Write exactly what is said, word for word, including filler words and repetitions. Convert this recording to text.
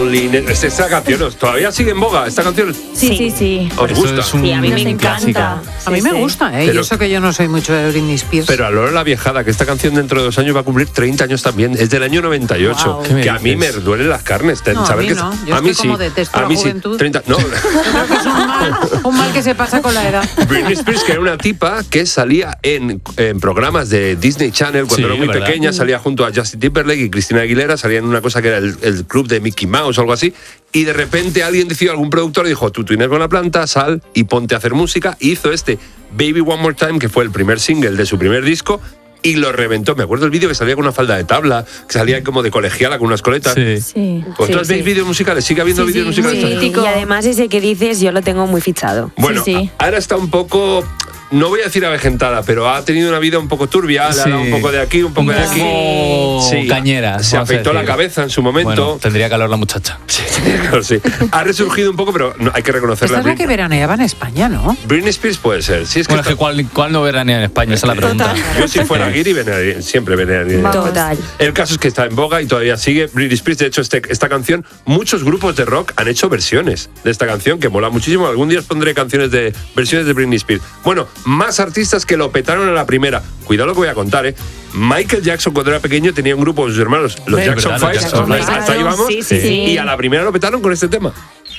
Lonely. Esta canción todavía sigue en boga. Esta canción. Sí, sí, sí. ¿Os Eso gusta? es un Sí, a mí me clásico. encanta. A mí Sí, me sí. gusta, ¿eh? Pero- y eso que yo no soy mucho de Britney Spears. Pero a Lola la viejada, que esta canción dentro de dos años va a cumplir treinta años también. Es del año noventa y ocho. Wow. ¿Qué me Que a mí me dices? duelen las carnes. No, a saber mí que no. Yo a es mí que como sí. detesto a la mí sí. juventud. treinta, no. Yo creo que es un mal, un mal que se pasa con la edad. Britney Spears, que era una tipa que salía en, en programas de Disney Channel cuando Sí, era muy ¿verdad? pequeña, salía junto a Justin Timberlake y Christina Aguilera, salía en una cosa que era el, el club de Mickey Mouse o algo así, y de repente alguien decidió, algún productor dijo, tú tienes con la planta, sal y ponte a hacer música, y hizo este Baby One More Time, que fue el primer single de su primer disco, y lo reventó. Me acuerdo el vídeo que salía con una falda de tabla, que salía como de colegiala con unas coletas. Sí. Sí. ¿Vosotros sí, veis sí. vídeos musicales? ¿Sigue habiendo Sí, vídeos sí, musicales? muy Sí, también? mítico. y además ese que dices yo lo tengo muy fichado. Bueno, Sí, sí. a- ahora está un poco, no voy a decir avejentada, pero ha tenido una vida un poco turbia, le ha dado un poco de aquí, un poco de aquí. Sí. Cañera. Se vamos a afeitó la decir. cabeza en su momento. Bueno, tendría calor la muchacha. Sí, claro, sí. Ha resurgido un poco, pero no, hay que reconocerla. Esta es la que veraneaba en España, ¿no? Britney Spears puede ser. Sí, es que Bueno, es que está- ¿cuál, cuál no veranea en España? Esa es la pregunta. yo si fuera Guiri, venearía- siempre venearía. Total. El caso es que está en boga y todavía sigue. Britney Spears, de hecho, este- esta canción, muchos grupos de rock han hecho versiones de esta canción, que mola muchísimo. Algún día os pondré canciones de versiones de Britney Spears. Bueno, más artistas que lo petaron a la primera. Cuidado lo que voy a contar, ¿eh? Michael Jackson, cuando era pequeño, tenía un grupo con sus hermanos, los Sí, Jackson verdad, los Five. Jackson Five. Hasta ahí vamos. Sí, sí, sí. Y a la primera lo petaron con este tema.